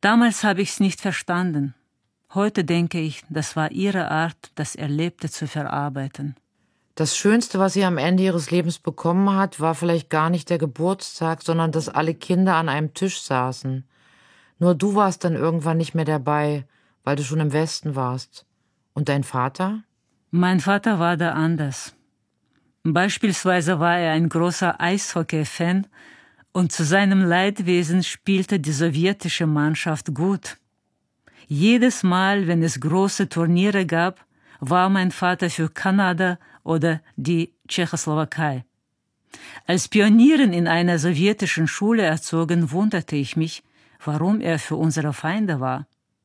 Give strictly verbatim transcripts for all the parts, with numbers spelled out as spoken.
Damals habe ich es nicht verstanden. Heute denke ich, das war ihre Art, das Erlebte zu verarbeiten. Das Schönste, was sie am Ende ihres Lebens bekommen hat, war vielleicht gar nicht der Geburtstag, sondern dass alle Kinder an einem Tisch saßen. Nur du warst dann irgendwann nicht mehr dabei, weil du schon im Westen warst. Und dein Vater? Mein Vater war da anders. Beispielsweise war er ein großer Eishockey-Fan und zu seinem Leidwesen spielte die sowjetische Mannschaft gut. Jedes Mal, wenn es große Turniere gab, war mein Vater für Kanada oder die Tschechoslowakei. Als Pionierin in einer sowjetischen Schule erzogen, wunderte ich mich, warum er für unsere Feinde war.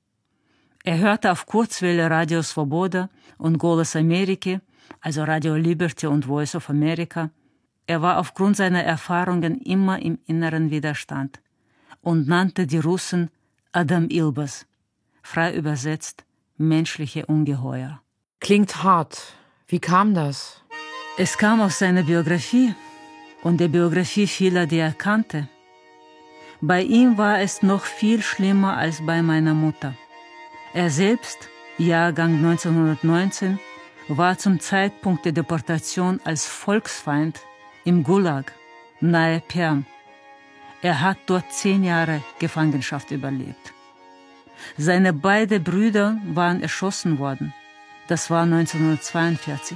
Er hörte auf Kurzwelle Radio Svoboda und Голос Америки, also Radio Liberty und Voice of America. Er war aufgrund seiner Erfahrungen immer im inneren Widerstand und nannte die Russen Adam Ilbas, frei übersetzt menschliche Ungeheuer. Klingt hart. Wie kam das? Es kam aus seiner Biografie und der Biografie vieler, die er kannte. Bei ihm war es noch viel schlimmer als bei meiner Mutter. Er selbst, Jahrgang neunzehnhundertneunzehn, war zum Zeitpunkt der Deportation als Volksfeind im Gulag, nahe Perm. Er hat dort zehn Jahre Gefangenschaft überlebt. Seine beiden Brüder waren erschossen worden. Das war neunzehnhundertzweiundvierzig.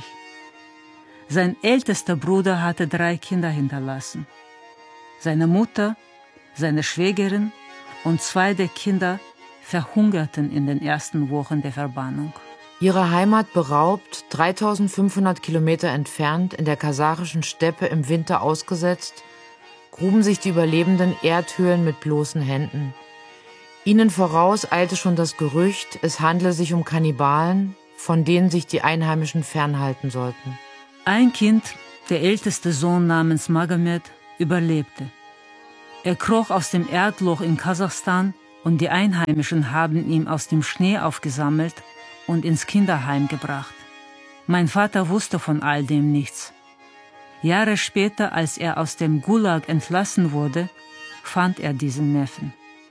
Sein ältester Bruder hatte drei Kinder hinterlassen. Seine Mutter, seine Schwägerin und zwei der Kinder verhungerten in den ersten Wochen der Verbannung. Ihre Heimat beraubt, dreitausendfünfhundert Kilometer entfernt, in der kasachischen Steppe im Winter ausgesetzt, gruben sich die Überlebenden Erdhöhlen mit bloßen Händen. Ihnen voraus eilte schon das Gerücht, es handle sich um Kannibalen, von denen sich die Einheimischen fernhalten sollten. Ein Kind, der älteste Sohn namens Magomed, überlebte. Er kroch aus dem Erdloch in Kasachstan und die Einheimischen haben ihn aus dem Schnee aufgesammelt und ins Kinderheim gebracht. Mein Vater wusste von all dem nichts. Jahre später, als er aus dem Gulag entlassen wurde, fand er diesen Neffen.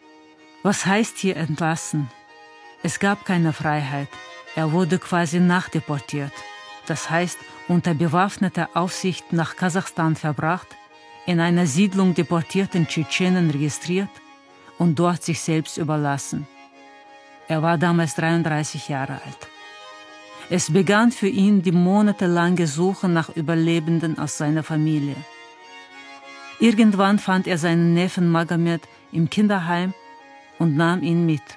Was heißt hier entlassen? Es gab keine Freiheit. Er wurde quasi nachdeportiert. Das heißt, unter bewaffneter Aufsicht nach Kasachstan verbracht, in einer Siedlung deportierten Tschetschenen registriert und dort sich selbst überlassen. Er war damals dreiunddreißig Jahre alt. Es begann für ihn die monatelange Suche nach Überlebenden aus seiner Familie. Irgendwann fand er seinen Neffen Magomed im Kinderheim und nahm ihn mit.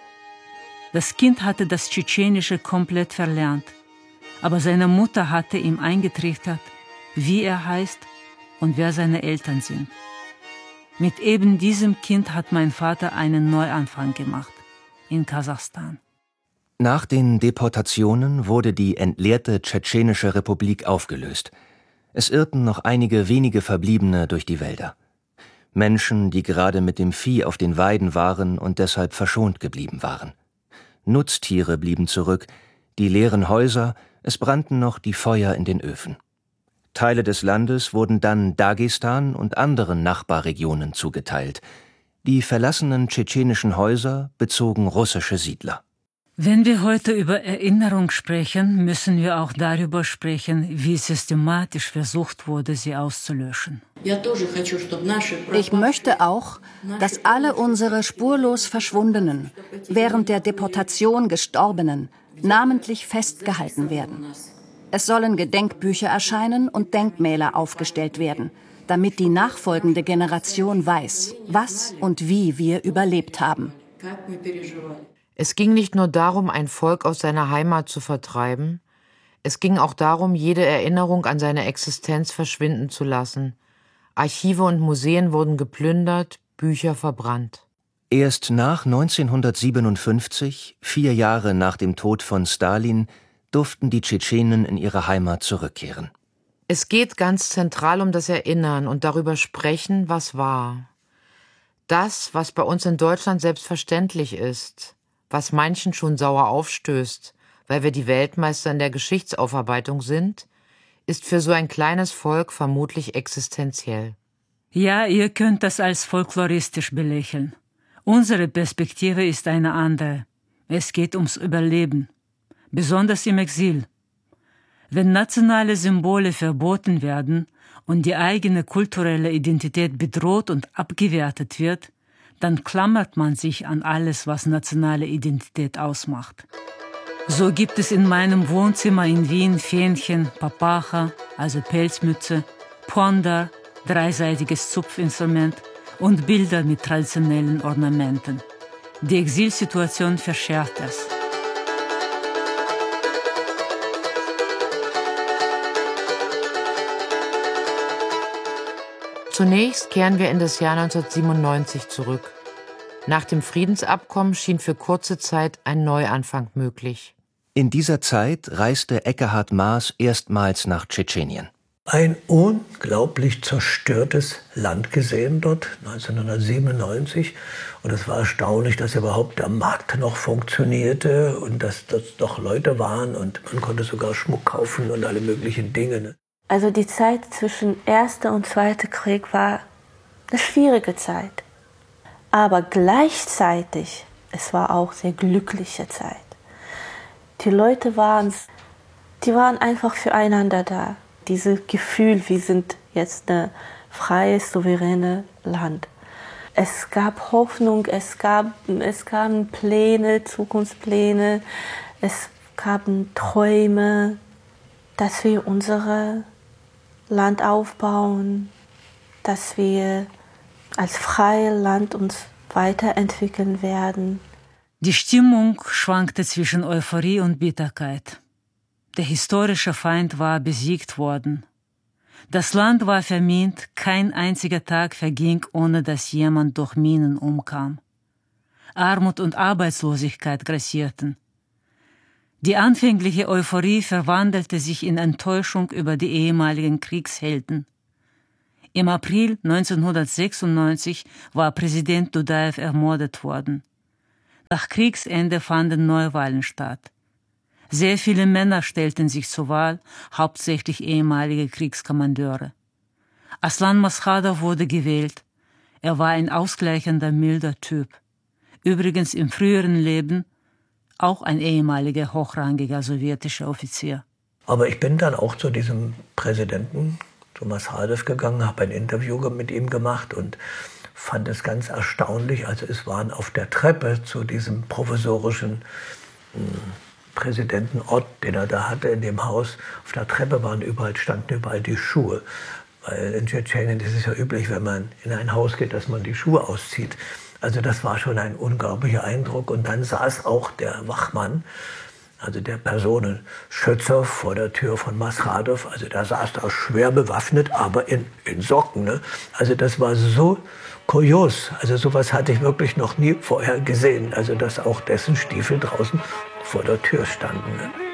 Das Kind hatte das Tschetschenische komplett verlernt, aber seine Mutter hatte ihm eingetrichtert, wie er heißt und wer seine Eltern sind. Mit eben diesem Kind hat mein Vater einen Neuanfang gemacht, in Kasachstan. Nach den Deportationen wurde die entleerte Tschetschenische Republik aufgelöst. Es irrten noch einige wenige Verbliebene durch die Wälder. Menschen, die gerade mit dem Vieh auf den Weiden waren und deshalb verschont geblieben waren. Nutztiere blieben zurück, die leeren Häuser, es brannten noch die Feuer in den Öfen. Teile des Landes wurden dann Dagestan und anderen Nachbarregionen zugeteilt. Die verlassenen tschetschenischen Häuser bezogen russische Siedler. Wenn wir heute über Erinnerung sprechen, müssen wir auch darüber sprechen, wie systematisch versucht wurde, sie auszulöschen. Ich möchte auch, dass alle unsere spurlos Verschwundenen, während der Deportation Gestorbenen, namentlich festgehalten werden. Es sollen Gedenkbücher erscheinen und Denkmäler aufgestellt werden, damit die nachfolgende Generation weiß, was und wie wir überlebt haben. Es ging nicht nur darum, ein Volk aus seiner Heimat zu vertreiben, es ging auch darum, jede Erinnerung an seine Existenz verschwinden zu lassen. Archive und Museen wurden geplündert, Bücher verbrannt. Erst nach neunzehnhundertsiebenundfünfzig, vier Jahre nach dem Tod von Stalin, durften die Tschetschenen in ihre Heimat zurückkehren. Es geht ganz zentral um das Erinnern und darüber sprechen, was war. Das, was bei uns in Deutschland selbstverständlich ist, was manchen schon sauer aufstößt, weil wir die Weltmeister in der Geschichtsaufarbeitung sind, ist für so ein kleines Volk vermutlich existenziell. Ja, ihr könnt das als folkloristisch belächeln. Unsere Perspektive ist eine andere. Es geht ums Überleben, besonders im Exil. Wenn nationale Symbole verboten werden und die eigene kulturelle Identität bedroht und abgewertet wird, dann klammert man sich an alles, was nationale Identität ausmacht. So gibt es in meinem Wohnzimmer in Wien Fähnchen, Papacha, also Pelzmütze, Pondar, dreiseitiges Zupfinstrument und Bilder mit traditionellen Ornamenten. Die Exilsituation verschärft es. Zunächst kehren wir in das Jahr neunzehnhundertsiebenundneunzig zurück. Nach dem Friedensabkommen schien für kurze Zeit ein Neuanfang möglich. In dieser Zeit reiste Ekkehard Maas erstmals nach Tschetschenien. Ein unglaublich zerstörtes Land gesehen dort, neunzehnhundertsiebenundneunzig. Und es war erstaunlich, dass überhaupt der Markt noch funktionierte und dass das doch Leute waren und man konnte sogar Schmuck kaufen und alle möglichen Dinge. Also die Zeit zwischen Erster und Zweiter Krieg war eine schwierige Zeit. Aber gleichzeitig, es war auch eine sehr glückliche Zeit. Die Leute waren, die waren einfach füreinander da. Dieses Gefühl, wir sind jetzt ein freies, souveränes Land. Es gab Hoffnung, es gab, es gab Pläne, Zukunftspläne, es gab Träume, dass wir unser Land aufbauen, dass wir als freies Land uns weiterentwickeln werden. Die Stimmung schwankte zwischen Euphorie und Bitterkeit. Der historische Feind war besiegt worden. Das Land war vermint, kein einziger Tag verging, ohne dass jemand durch Minen umkam. Armut und Arbeitslosigkeit grassierten. Die anfängliche Euphorie verwandelte sich in Enttäuschung über die ehemaligen Kriegshelden. Im April neunzehnhundertsechsundneunzig war Präsident Dudajew ermordet worden. Nach Kriegsende fanden Neuwahlen statt. Sehr viele Männer stellten sich zur Wahl, hauptsächlich ehemalige Kriegskommandeure. Aslan Maskhadov wurde gewählt. Er war ein ausgleichender, milder Typ. Übrigens im früheren Leben auch ein ehemaliger hochrangiger sowjetischer Offizier. Aber ich bin dann auch zu diesem Präsidenten, zu Maskhadov, gegangen, habe ein Interview mit ihm gemacht und fand es ganz erstaunlich. Also es waren auf der Treppe zu diesem provisorischen mh, Präsidentenort, den er da hatte in dem Haus, auf der Treppe waren überall, standen überall die Schuhe. Weil in Tschetschenien ist es ja üblich, wenn man in ein Haus geht, dass man die Schuhe auszieht. Also das war schon ein unglaublicher Eindruck. Und dann saß auch der Wachmann, also der Personenschützer vor der Tür von Maskhadov. Also der saß da schwer bewaffnet, aber in, in Socken. Ne? Also das war so kurios. Also sowas hatte ich wirklich noch nie vorher gesehen. Also dass auch dessen Stiefel draußen vor der Tür standen. Ne?